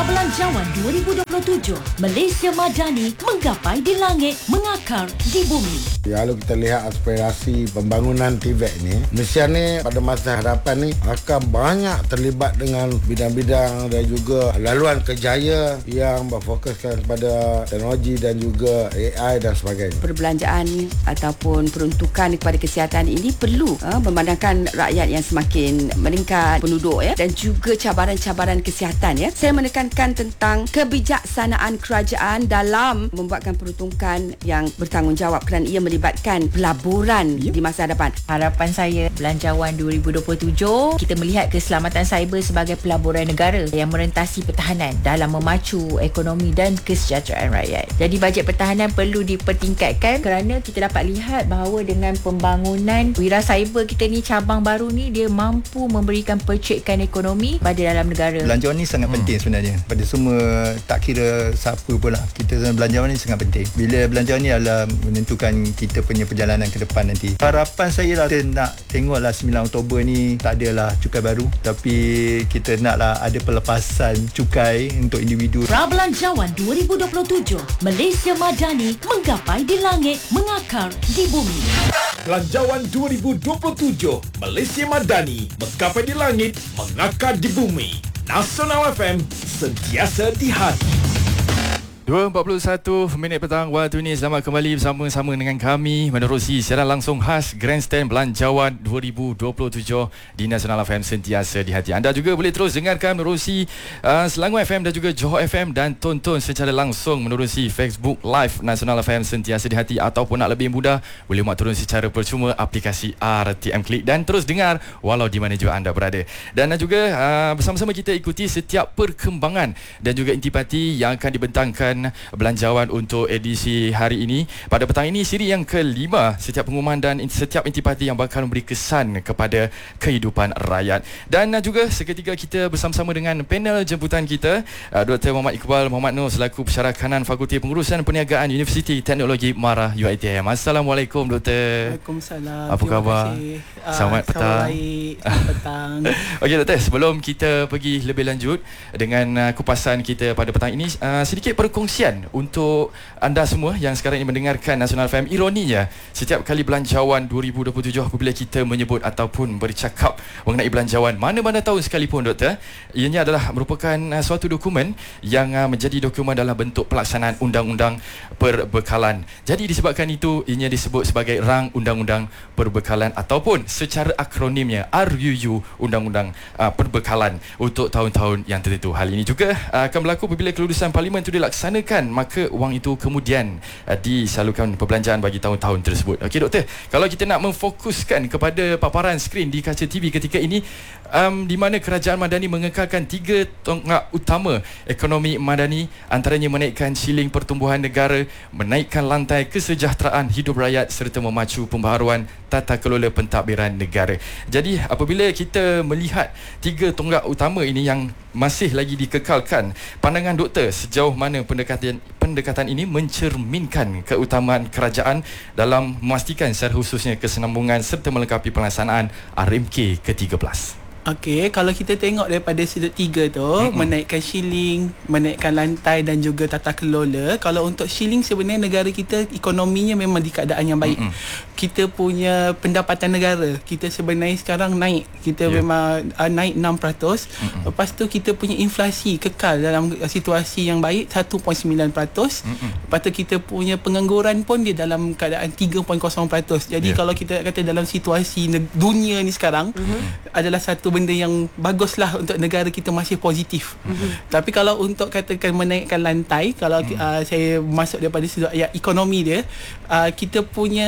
Prabelanjawan 2027, Malaysia Madani menggapai di langit, mengakar di bumi. Kalau kita lihat aspirasi pembangunan TVET ni, Malaysia ni pada masa hadapan ni akan banyak terlibat dengan bidang-bidang dan juga laluan kerjaya yang berfokuskan kepada teknologi dan juga AI dan sebagainya. Perbelanjaan ataupun peruntukan kepada kesihatan ini perlu memandangkan rakyat yang semakin meningkat penduduk dan juga cabaran-cabaran kesihatan. Saya menekankan tentang kebijaksanaan kerajaan dalam membuatkan peruntukan yang bertanggungjawab kerana ia melibatkan pelaburan di masa hadapan. Harapan saya Belanjawan 2027, kita melihat keselamatan cyber sebagai pelaburan negara yang merentasi pertahanan dalam memacu ekonomi dan kesejahteraan rakyat. Jadi bajet pertahanan perlu dipertingkatkan kerana kita dapat lihat bahawa dengan pembangunan wira cyber kita ni, cabang baru ni, dia mampu memberikan percekakan ekonomi pada dalam negara. Belanjawan ni sangat penting sebenarnya pada semua, tak kira siapa pun lah. Kita belanjawan ni sangat penting. Bila belanjawan ni adalah menentukan kita punya perjalanan ke depan nanti. Harapan saya lah, kita nak tengoklah 9 Oktober ni tak adalah cukai baru, tapi kita naklah ada pelepasan cukai untuk individu. Prabelanjawan 2027, Malaysia Madani menggapai di langit, mengakar di bumi. Belanjawan 2027, Malaysia Madani menggapai di langit, mengakar di bumi. Nasional FM, sentiasa di hati. 2.41 minit petang waktu ini. Selamat kembali bersama-sama dengan kami menerusi siaran langsung khas Grandstand Belanjawan 2027 di Nasional FM, sentiasa di hati. Anda juga boleh terus dengarkan menerusi Selangor FM dan juga Johor FM, dan tonton secara langsung menerusi Facebook Live Nasional FM, sentiasa di hati. Ataupun nak lebih mudah, boleh mak turun secara percuma aplikasi RTM Klik dan terus dengar walau di mana juga anda berada. Dan juga bersama-sama kita ikuti setiap perkembangan dan juga intipati yang akan dibentangkan belanjawan untuk edisi hari ini. Pada petang ini, siri yang kelima, setiap pengumuman dan setiap intipati yang bakal memberi kesan kepada kehidupan rakyat. Dan juga seketika kita bersama-sama dengan panel jemputan kita, Dr. Muhammad Iqbal Muhammad Nur selaku pensyarah kanan Fakulti Pengurusan Perniagaan Universiti Teknologi MARA UiTM. Assalamualaikum Doktor. Waalaikumsalam. Apa khabar? Selamat petang. Baik. Selamat petang. Okey Doktor, sebelum kita pergi lebih lanjut dengan kupasan kita pada petang ini, sedikit perkongsian untuk anda semua yang sekarang ini mendengarkan Nasional FM. Ironinya, setiap kali belanjawan 2027 apabila kita menyebut ataupun bercakap mengenai belanjawan mana-mana tahun sekalipun Doktor, ianya adalah merupakan suatu dokumen yang menjadi dokumen dalam bentuk pelaksanaan undang-undang perbekalan. Jadi disebabkan itu, ianya disebut sebagai Rang Undang-Undang Perbekalan ataupun secara akronimnya RUU Undang-Undang Perbekalan untuk tahun-tahun yang tertentu. Hal ini juga akan berlaku apabila kelulusan Parlimen itu dilaksanakan, maka wang itu kemudian disalurkan perbelanjaan bagi tahun-tahun tersebut. Okey Doktor, kalau kita nak memfokuskan kepada paparan skrin di kaca TV ketika ini, di mana kerajaan Madani mengekalkan 3 tonggak utama ekonomi Madani, antaranya menaikkan shilling pertumbuhan negara, menaikkan lantai kesejahteraan hidup rakyat serta memacu pembaharuan tata kelola pentadbiran negara. Jadi apabila kita melihat 3 tonggak utama ini yang masih lagi dikekalkan, pandangan Doktor sejauh mana pendekatan ini mencerminkan keutamaan kerajaan dalam memastikan secara khususnya kesinambungan serta melengkapi pelaksanaan RMK ke-13? Okey, kalau kita tengok daripada sudut 3 tu, menaikkan shilling, menaikkan lantai dan juga tata kelola. Kalau untuk shilling, sebenarnya negara kita ekonominya memang di keadaan yang baik. Kita punya pendapatan negara, kita sebenarnya sekarang naik. Kita memang naik 6%. Lepas tu kita punya inflasi kekal dalam situasi yang baik 1.9%. Lepas tu kita punya pengangguran pun dia dalam keadaan 3.0%. Jadi kalau kita kata dalam situasi dunia ni sekarang, adalah satu benda yang baguslah untuk negara kita masih positif. Tapi kalau untuk katakan menaikkan lantai, kalau saya masuk daripada sudut ayat ekonomi dia, kita punya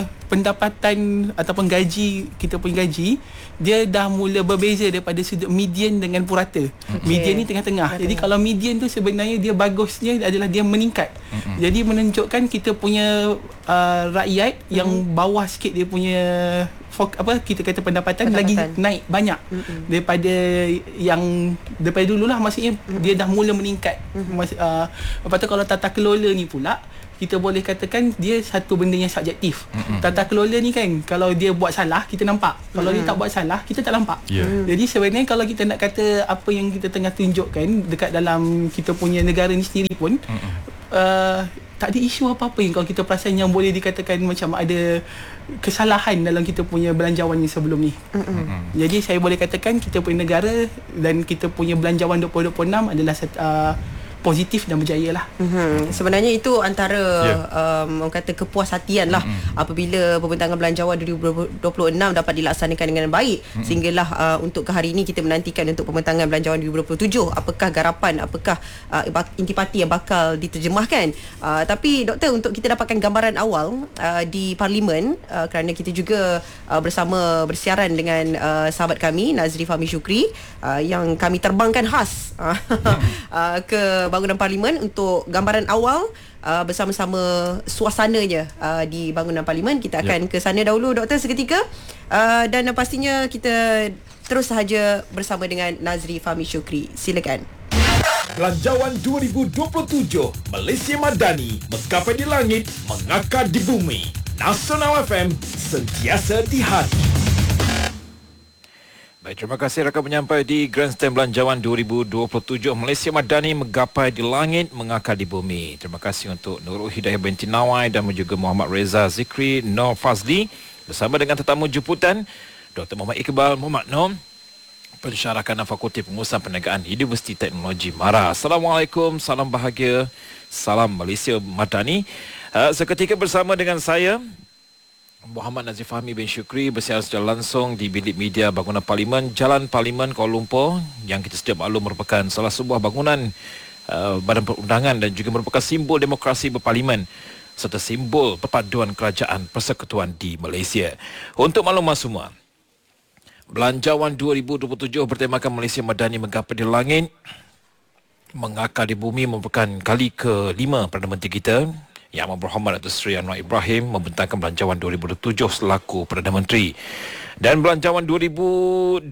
pendapatan ataupun gaji, kita punya gaji dia dah mula berbeza daripada sudut median dengan purata. Median ni tengah-tengah. Jadi kalau median tu sebenarnya dia bagusnya adalah dia meningkat. Jadi menunjukkan kita punya rakyat yang bawah sikit dia punya kita kata pendapatan lagi naik banyak daripada dululah, maksudnya dia dah mula meningkat. Lepas tu kalau tata kelola ni pula kita boleh katakan dia satu benda yang subjektif. Tata kelola ni kan, kalau dia buat salah kita nampak, kalau dia tak buat salah kita tak nampak. Jadi sebenarnya kalau kita nak kata apa yang kita tengah tunjukkan dekat dalam kita punya negara ni sendiri pun tak ada isu apa-apa yang kalau kita perasan yang boleh dikatakan macam ada kesalahan dalam kita punya belanjawan yang sebelum ni. Jadi saya boleh katakan kita punya negara dan kita punya belanjawan 2026 adalah positif dan berjaya lah. Sebenarnya itu antara orang kata kepuashatian lah apabila pembentangan belanjawan 2026 dapat dilaksanakan dengan baik, sehinggalah untuk ke hari ini kita menantikan untuk pembentangan belanjawan 2027 apakah garapan, apakah intipati yang bakal diterjemahkan. Tapi doktor, untuk kita dapatkan gambaran awal di Parlimen, kerana kita juga bersiaran dengan sahabat kami Nazri Fahmi Syukri yang kami terbangkan khas ke bangunan Parlimen untuk gambaran awal bersama-sama suasananya di bangunan Parlimen. Kita akan ke sana dahulu doktor seketika, dan pastinya kita terus sahaja bersama dengan Nazri Fahmi Syukri. Silakan. Belanjawan 2027 Malaysia Madani, menggapai di langit, mengakar di bumi. Nasional FM, sentiasa di hati. Baik, terima kasih rakan penyampai di Grandstand Belanjawan 2027 Malaysia Madani, menggapai di langit, mengakar di bumi. Terima kasih untuk Nurul Hidayah binti Nawai dan juga Muhammad Reza Zikri Nur Fazli bersama dengan tetamu jemputan Dr. Muhammad Iqbal Muhammad Nom, pensyarah Fakulti Pengurusan Perniagaan Universiti Teknologi MARA. Assalamualaikum, salam bahagia, salam Malaysia Madani. Seketika bersama dengan saya Muhammad Nazif Fahmi bin Syukri bersiaran secara langsung di bilik media bangunan Parlimen, Jalan Parlimen, Kuala Lumpur, yang kita sedia maklum merupakan salah sebuah bangunan badan perundangan dan juga merupakan simbol demokrasi berparlimen serta simbol perpaduan kerajaan persekutuan di Malaysia. Untuk makluman semua, Belanjawan 2027 bertemakan Malaysia Madani, menggapai di langit, mengakar di bumi merupakan kali ke-5 Perdana Menteri kita Yang Amat Berhormat Datuk Seri Anwar Ibrahim membentangkan Belanjawan 2027 selaku Perdana Menteri. Dan Belanjawan 2023,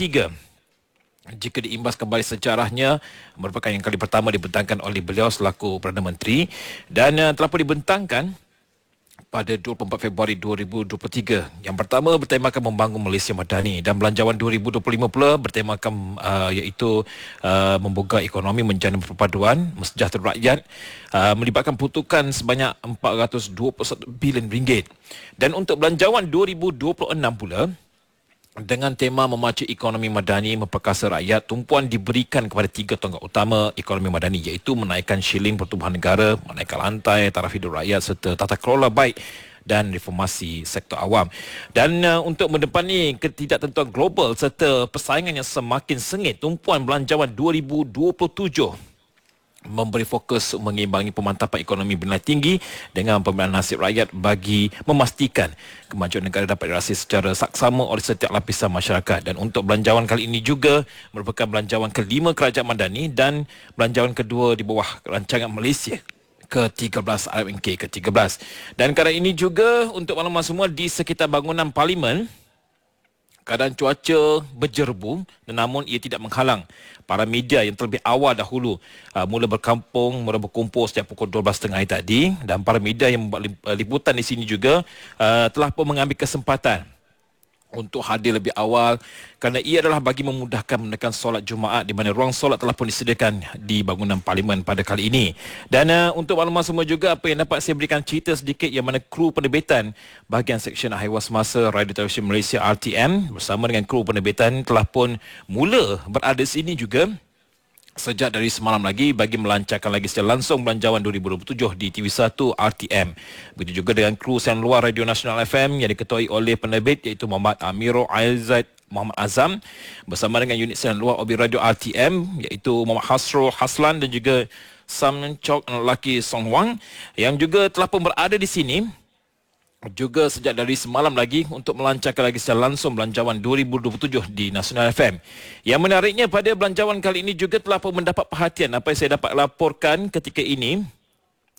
jika diimbas kembali sejarahnya, merupakan yang kali pertama dibentangkan oleh beliau selaku Perdana Menteri, dan telah pun dibentangkan pada 24 Februari 2023. Yang pertama bertemakan membangun Malaysia Madani, dan Belanjawan 2025 pula bertemakan iaitu membuka ekonomi menjana perpaduan mensejahtera rakyat, melibatkan peruntukan sebanyak 421 bilion ringgit. Dan untuk Belanjawan 2026 pula, dengan tema memacu ekonomi madani memperkasa rakyat, tumpuan diberikan kepada 3 tonggak utama ekonomi madani, iaitu menaikkan shilling pertubuhan negara, menaikkan lantai, taraf hidup rakyat serta tata kelola baik dan reformasi sektor awam. Dan untuk mendepani ketidaktentuan global serta persaingan yang semakin sengit, tumpuan Belanjawan 2027 memberi fokus mengimbangi pemantapan ekonomi bernilai tinggi dengan pembinaan nasib rakyat bagi memastikan kemajuan negara dapat dirasai secara saksama oleh setiap lapisan masyarakat. Dan untuk belanjawan kali ini juga merupakan belanjawan ke-5 Kerajaan Madani dan belanjawan kedua di bawah rancangan Malaysia ke-13 RMK ke-13. Dan kali ini juga untuk makluman semua, di sekitar bangunan Parlimen keadaan cuaca berjerbu, namun ia tidak menghalang para media yang terlebih awal dahulu mula berkumpul setiap pukul 12.30 hari tadi, dan para media yang membuat liputan di sini juga telah pun mengambil kesempatan untuk hadir lebih awal kerana ia adalah bagi memudahkan menekan solat Jumaat, di mana ruang solat telah pun disediakan di bangunan Parlimen pada kali ini. Dan untuk makluman semua juga, apa yang dapat saya berikan cerita sedikit, yang mana kru penerbitan bahagian Seksyen Haiwan Semasa Radio Televisi Malaysia RTM bersama dengan kru penerbitan telah pun mula berada di sini juga sejak dari semalam lagi bagi melancarkan lagi secara langsung Belanjawan 2027 di TV1 RTM. Begitu juga dengan kru siaran luar Radio Nasional FM yang diketuai oleh penerbit iaitu Muhammad Amirul Aizat Muhammad Azam bersama dengan unit siaran luar Obi Radio RTM iaitu Muhammad Hasrul Haslan dan juga Sam Chok Lucky Song Wang yang juga telah pun berada di sini juga sejak dari semalam lagi untuk melancarkan lagi secara langsung Belanjawan 2027 di Nasional FM. Yang menariknya, pada belanjawan kali ini juga telah pun mendapat perhatian apa yang saya dapat laporkan ketika ini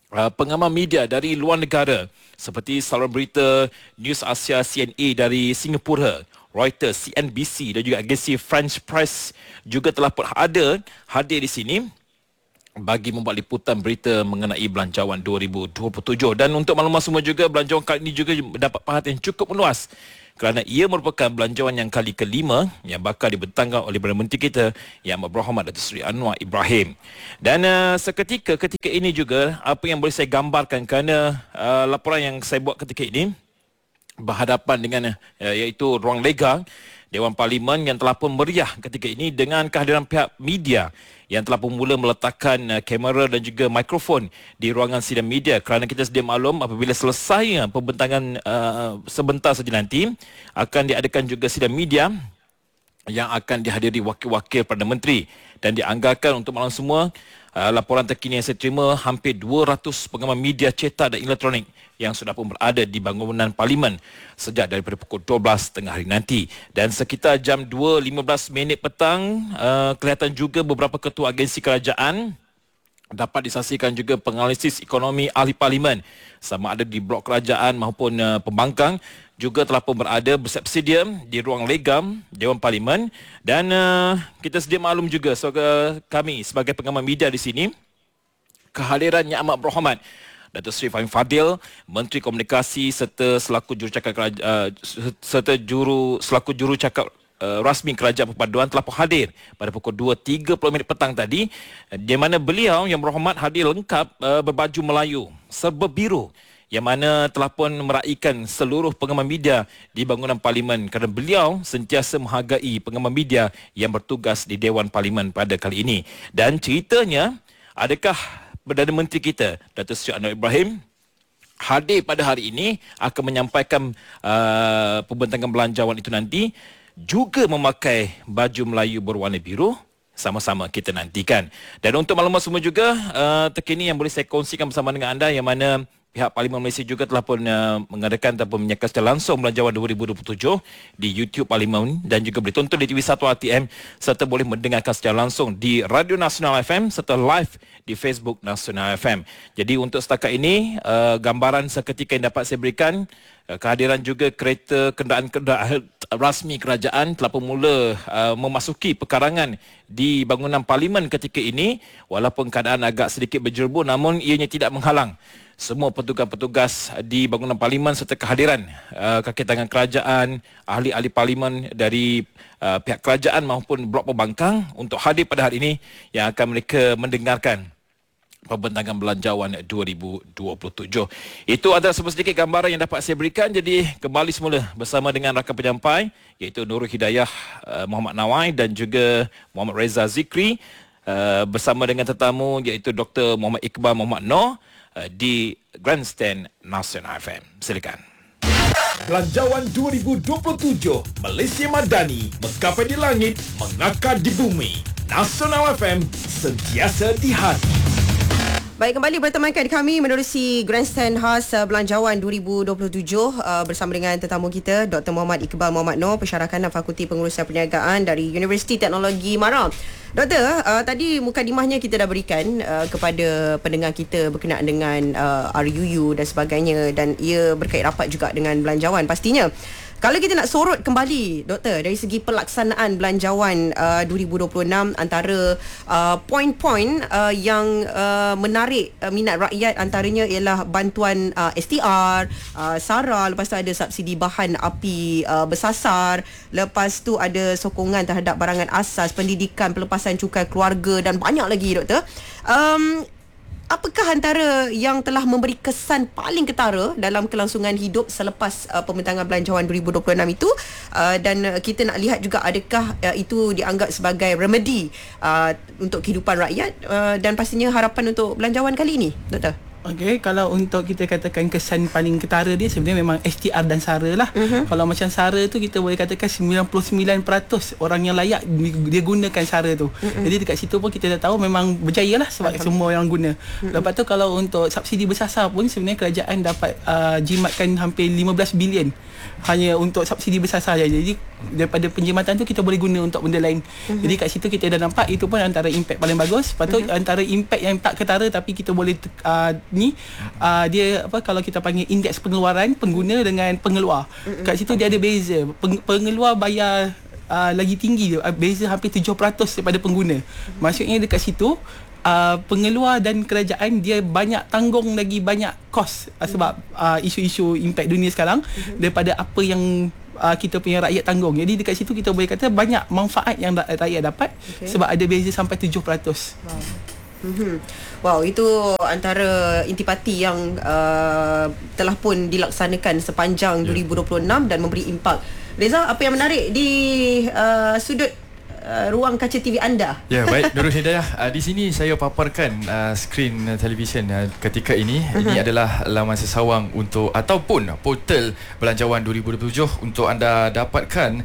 pengamal media dari luar negara seperti saluran berita News Asia CNA dari Singapura, Reuters, CNBC dan juga agensi French Press juga telah hadir di sini bagi membuat liputan berita mengenai belanjawan 2027. Dan untuk maklumat semua juga, belanjawan kali ini juga mendapat perhatian cukup meluas kerana ia merupakan belanjawan yang kali kelima yang bakal dibentangkan oleh Perdana Menteri kita Yang Berhormat Datuk Seri Anwar Ibrahim. Dan ketika ini juga apa yang boleh saya gambarkan kerana laporan yang saya buat ketika ini berhadapan dengan iaitu ruang lega Dewan Parlimen yang telah pun meriah ketika ini dengan kehadiran pihak media yang telah pun mula meletakkan kamera dan juga mikrofon di ruangan sidang media kerana kita sedia maklum apabila selesai pembentangan sebentar saja nanti akan diadakan juga sidang media yang akan dihadiri wakil-wakil Perdana Menteri dan dianggarkan untuk malam semua. Laporan terkini yang saya terima, hampir 200 pengamal media cetak dan elektronik yang sudah pun berada di bangunan Parlimen sejak daripada pukul 12 tengah hari nanti. Dan sekitar jam 2.15 petang, kelihatan juga beberapa ketua agensi kerajaan dapat disaksikan juga penganalisis ekonomi ahli Parlimen sama ada di blok kerajaan maupun pembangkang juga telah pun berada bersiap sedia di ruang legam Dewan Parlimen. Dan kita sedia maklum juga kami sebagai pengamal media di sini, kehadiran Yang Amat Berhormat Datuk Seri Fahim Fadil, Menteri Komunikasi serta selaku jurucakap rasmi Kerajaan Perpaduan telah pun hadir pada pukul 2.30 petang tadi, di mana beliau Yang Berhormat hadir lengkap berbaju Melayu serba biru yang mana telah pun meraihkan seluruh pengamal media di bangunan Parlimen kerana beliau sentiasa menghargai pengamal media yang bertugas di Dewan Parlimen pada kali ini. Dan ceritanya, adakah Perdana Menteri kita Datuk Seri Anwar Ibrahim hadir pada hari ini akan menyampaikan pembentangan belanjawan itu nanti juga memakai baju Melayu berwarna biru? Sama-sama kita nantikan. Dan untuk maklumat semua juga terkini yang boleh saya kongsikan bersama dengan anda, yang mana pihak Parlimen Malaysia juga telah pun mengadakan ataupun menyaksikan secara langsung belanjawan 2027 di YouTube Parlimen dan juga boleh tonton di TV1 RTM serta boleh mendengarkan secara langsung di Radio Nasional FM serta live di Facebook Nasional FM. Jadi untuk setakat ini gambaran seketika yang dapat saya berikan, kehadiran juga kenderaan rasmi kerajaan telah pun mula memasuki pekarangan di bangunan Parlimen ketika ini. Walaupun keadaan agak sedikit berjerubu, namun ianya tidak menghalang semua petugas-petugas di bangunan Parlimen serta kehadiran kaki tangan kerajaan, ahli-ahli Parlimen dari pihak kerajaan maupun blok pembangkang untuk hadir pada hari ini yang akan mereka mendengarkan pembentangan belanjawan 2027. Itu adalah sedikit gambaran yang dapat saya berikan. Jadi kembali semula bersama dengan rakan penyampai iaitu Nurul Hidayah Muhammad Nawai dan juga Muhammad Reza Zikri bersama dengan tetamu iaitu Dr. Muhammad Iqbal Muhammad Noor di Grandstand Nasional FM. Silakan. Belanjawan 2027 Malaysia Madani, menggapai di langit, mengakar di bumi. Nasional FM, sentiasa di hati. Baik, kembali bertemankan kami menerusi Grandstand khas Belanjawan 2027 bersama dengan tetamu kita Dr. Muhammad Iqbal Muhammad Noor, Pensyarah Kanan Fakulti Pengurusan Perniagaan dari Universiti Teknologi Mara. Doktor, tadi mukadimahnya kita dah berikan kepada pendengar kita berkenaan dengan RUU dan sebagainya, dan ia berkait rapat juga dengan belanjawan pastinya. Kalau kita nak sorot kembali, Doktor, dari segi pelaksanaan belanjawan 2026, antara poin-poin yang menarik minat rakyat antaranya ialah bantuan STR, SARA, lepas tu ada subsidi bahan api bersasar, lepas tu ada sokongan terhadap barangan asas, pendidikan, pelepasan cukai keluarga dan banyak lagi, Doktor. Apakah antara yang telah memberi kesan paling ketara dalam kelangsungan hidup selepas pembentangan belanjawan 2026 itu, dan kita nak lihat juga adakah itu dianggap sebagai remedi untuk kehidupan rakyat dan pastinya harapan untuk belanjawan kali ini, Doktor? Okey, kalau untuk kita katakan kesan paling ketara dia sebenarnya memang STR dan SARA lah. Kalau macam SARA tu kita boleh katakan 99% orang yang layak dia gunakan SARA tu. Jadi dekat situ pun kita dah tahu memang berjaya lah sebab semua orang guna. Lepas tu kalau untuk subsidi bersasar pun sebenarnya kerajaan dapat jimatkan hampir 15 bilion hanya untuk subsidi bersasar saja. Jadi daripada penjimatan tu kita boleh guna untuk benda lain. Jadi kat situ kita dah nampak itu pun antara impact paling bagus. Lepas tu antara impact yang tak ketara tapi kita boleh dia kalau kita panggil indeks pengeluaran pengguna dengan pengeluar. Kat situ dia ada beza. Pengeluar bayar lagi tinggi, beza hampir 7% daripada pengguna. Maksudnya dekat situ pengeluar dan kerajaan dia banyak tanggung lagi banyak kos sebab isu-isu impak dunia sekarang daripada apa yang kita punya rakyat tanggung. Jadi dekat situ kita boleh kata banyak manfaat yang rakyat dapat sebab ada beza sampai 7%. Wow, itu antara intipati yang telah pun dilaksanakan sepanjang 2026 dan memberi impak. Reza, apa yang menarik di sudut ruang kaca TV anda? Ya, baik Nurul Hidayah. Di sini saya paparkan skrin televisyen ketika ini. Ini adalah laman sesawang untuk ataupun portal Belanjawan 2027 untuk anda dapatkan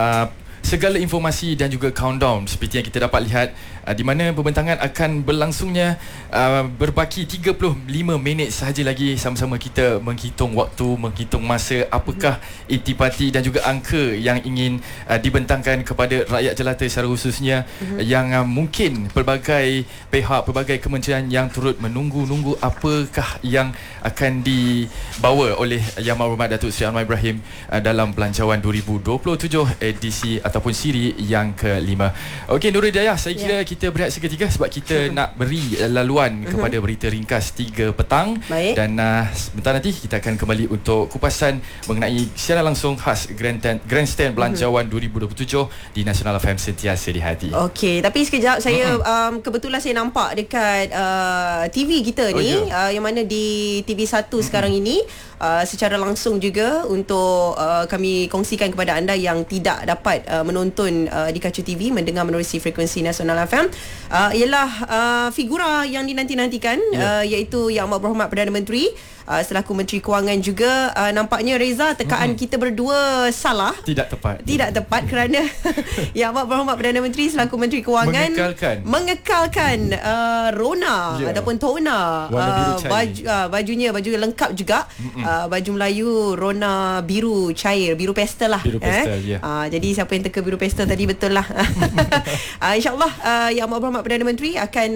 segala informasi dan juga countdown seperti yang kita dapat lihat di mana pembentangan akan berlangsungnya berbaki 35 minit sahaja lagi. Sama-sama kita menghitung waktu, menghitung masa, apakah intipati dan juga angka yang ingin dibentangkan kepada rakyat jelata secara khususnya yang mungkin pelbagai pihak, pelbagai kementerian yang turut menunggu-nunggu apakah yang akan dibawa oleh Yang Berhormat Datuk Seri Anwar Ibrahim dalam Belanjawan 2027 edisi ataupun siri yang kelima. Okey Nurul Hidayah, saya kira kita berehat seketika sebab kita nak beri laluan kepada berita ringkas 3 petang. Baik. Dan sebentar nanti kita akan kembali untuk kupasan mengenai siaran langsung khas Grandstand Belanjawan 2027 di Nasional FM sentiasa di hati. Okey, tapi sekejap saya kebetulan saya nampak dekat TV kita ni yang mana di TV1 sekarang ini secara langsung juga untuk kami kongsikan kepada anda yang tidak dapat menonton di kaca TV, mendengar menerusi frekuensi Nasional FM, ialah figura yang dinanti-nantikan, iaitu Yang Amat Berhormat Perdana Menteri selaku Menteri Kewangan juga. Nampaknya Reza, tekaan kita berdua salah, tidak tepat kerana Yang Amat Berhormat Perdana Menteri selaku Menteri Kewangan mengekalkan Rona ataupun Tona, baju lengkap juga, baju Melayu Rona biru cair, biru pastel lah. Jadi siapa yang teka biru pastel tadi betul lah. InsyaAllah Yang Amat Berhormat Perdana Menteri akan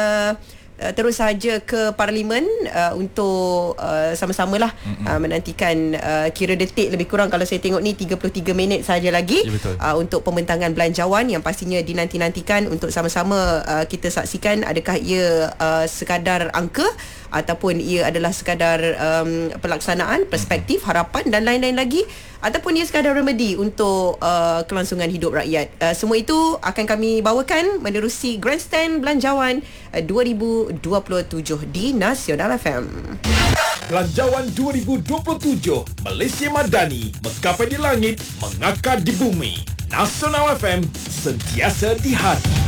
terus sahaja ke Parlimen untuk sama-samalah menantikan kira detik lebih kurang, kalau saya tengok ni 33 minit sahaja lagi untuk pembentangan belanjawan yang pastinya dinanti-nantikan untuk sama-sama kita saksikan adakah ia sekadar angka ataupun ia adalah sekadar pelaksanaan, perspektif, harapan dan lain-lain lagi, ataupun ia sekadar remedi untuk kelangsungan hidup rakyat. Semua itu akan kami bawakan menerusi Grandstand Belanjawan 2027 di Nasional FM. Belanjawan 2027 Malaysia Madani, menggapai di langit, mengakar di bumi. Nasional FM, sentiasa di hati.